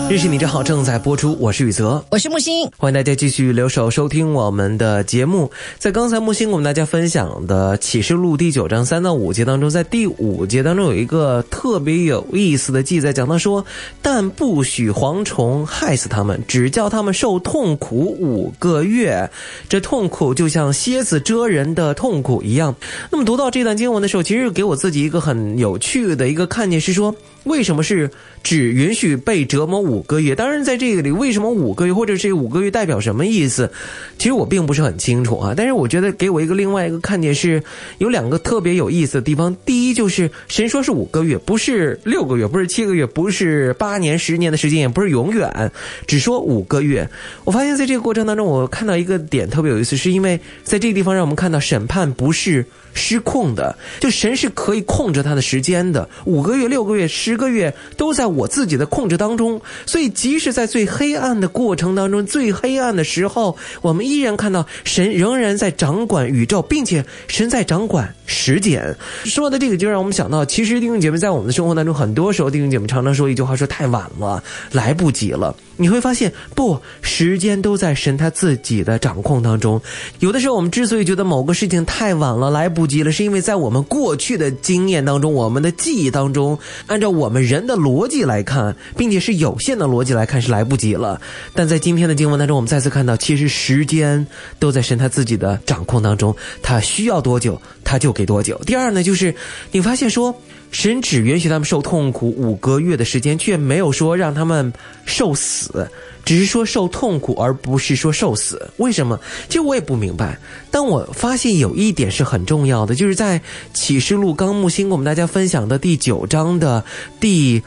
认识你正好正在播出，我是宇泽， 我是木星， 欢迎大家继续留守收听我们的节目。在刚才木星我们大家分享的启示录第9章3到5节当中，在第5节当中有一个特别有意思的记载，讲到说，但不许蝗虫害死他们，只叫他们受痛苦5个月，这痛苦就像蝎子蛰人的痛苦一样。那么读到这段经文的时候，其实给我自己一个很有趣的一个看见，是说为什么是只允许被折磨5个月？当然在这里为什么5个月，或者是5个月代表什么意思，其实我并不是很清楚啊。但是我觉得给我一个另外一个看见是有2个特别有意思的地方。第一就是神说是5个月，不是6个月，不是7个月，不是8年10年的时间，也不是永远，只说5个月。我发现在这个过程当中，我看到一个点特别有意思，是因为在这个地方让我们看到审判不是失控的，就神是可以控制他的时间的，5个月、6个月、10个月都在我自己的控制当中。所以即使在最黑暗的过程当中，最黑暗的时候，我们依然看到神仍然在掌管宇宙，并且神在掌管时间。说的这个就让我们想到，其实弟兄姐妹在我们的生活当中，很多时候弟兄姐妹常常说一句话，说太晚了，来不及了。你会发现不，时间都在神他自己的掌控当中。有的时候我们之所以觉得某个事情太晚了，来不及了，是因为在我们过去的经验当中，我们的记忆当中，按照我们人的逻辑来看，并且是有限的逻辑来看，是来不及了。但在今天的经文当中，我们再次看到，其实时间都在神他自己的掌控当中，他需要多久他就给多久。第二呢，就是你发现说神只允许他们受痛苦5个月的时间，却没有说让他们受死，只是说受痛苦，而不是说受死。为什么？其实我也不明白。但我发现有一点是很重要的，就是在启示录刚木星我们大家分享的第9章的第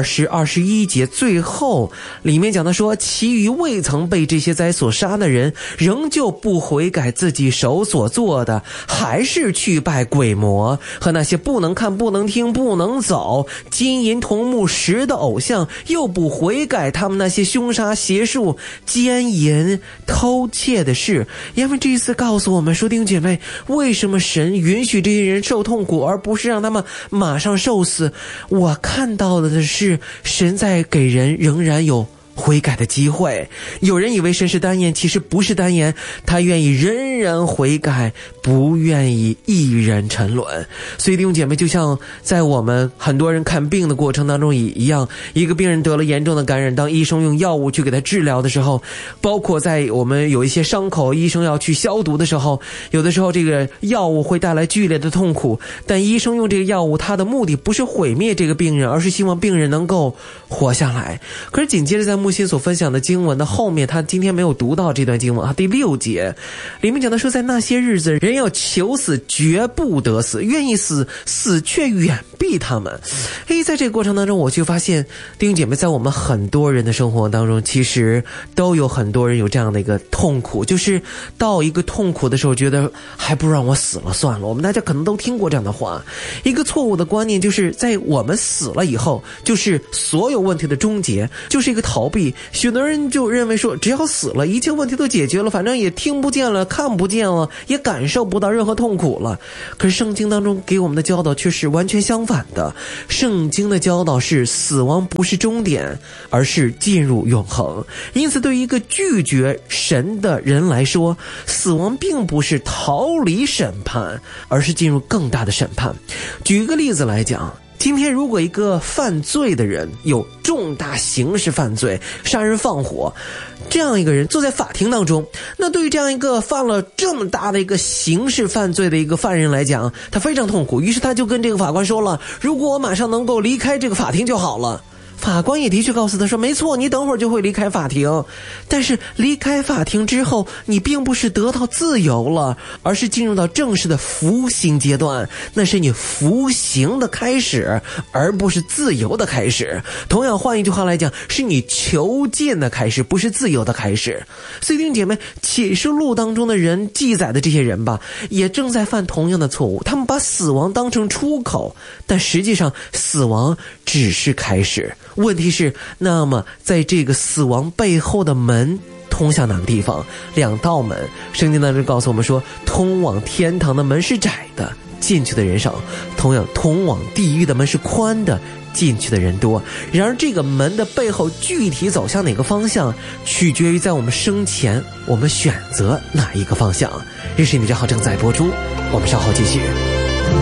20、21节最后，里面讲到说，其余未曾被这些灾所杀的人，仍旧不悔改自己手所做的，还是去拜鬼魔和那些不能看、不能听、不能走、金银铜木石的偶像，又不悔改他们那些凶杀、邪术、奸淫、偷窃的事。因为这一次告诉我们说，弟兄姐妹，为什么神允许这些人受痛苦，而不是让他们马上受死？我看到的是神在给人仍然有悔改的机会。有人以为神是单言，其实不是单言，他愿意人人悔改，不愿意一人沉沦。所以弟兄姐妹，就像在我们很多人看病的过程当中一样，一个病人得了严重的感染，当医生用药物去给他治疗的时候，包括在我们有一些伤口医生要去消毒的时候，有的时候这个药物会带来剧烈的痛苦，但医生用这个药物，他的目的不是毁灭这个病人，而是希望病人能够活下来。可是紧接着在木星所分享的经文的后面，他今天没有读到这段经文啊，第6节里面讲到说，在那些日子，人要求死，绝不得死，愿意死，死却远避他们。在这个过程当中，我就发现弟兄姐妹，在我们很多人的生活当中，其实都有很多人有这样的一个痛苦，就是到一个痛苦的时候，觉得还不如让我死了算了。我们大家可能都听过这样的话。一个错误的观念就是在我们死了以后，就是所有问题的终结，就是一个逃避。许多人就认为说，只要死了，一切问题都解决了，反正也听不见了，看不见了，也感受不到任何痛苦了。可是圣经当中给我们的教导却是完全相反的。圣经的教导是，死亡不是终点，而是进入永恒。因此对于一个拒绝神的人来说，死亡并不是逃离审判，而是进入更大的审判。举一个例子来讲，今天如果一个犯罪的人有重大刑事犯罪，杀人放火，这样一个人坐在法庭当中，那对于这样一个犯了这么大的一个刑事犯罪的一个犯人来讲，他非常痛苦。于是他就跟这个法官说了，如果我马上能够离开这个法庭就好了。法官也的确告诉他说，没错，你等会儿就会离开法庭，但是离开法庭之后，你并不是得到自由了，而是进入到正式的服刑阶段，那是你服刑的开始，而不是自由的开始。同样换一句话来讲，是你囚禁的开始，不是自由的开始。所以弟兄姐妹，启示录当中的人记载的这些人吧，也正在犯同样的错误。他们把死亡当成出口，但实际上死亡只是开始。问题是，那么在这个死亡背后的门通向哪个地方？2道门。圣经当中告诉我们说，通往天堂的门是窄的，进去的人少；同样通往地狱的门是宽的， 进去的人多。然而这个门的背后具体走向哪个方向，取决于在我们生前我们选择哪一个方向。日式女账号正在播出，我们稍后继续。